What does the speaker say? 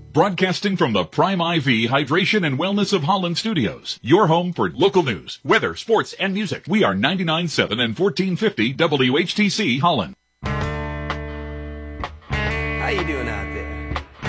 Broadcasting from the Prime IV Hydration and Wellness of Holland Studios. Your home for local news, weather, sports, and music. We are 99.7 and 1450 WHTC Holland. How you doing out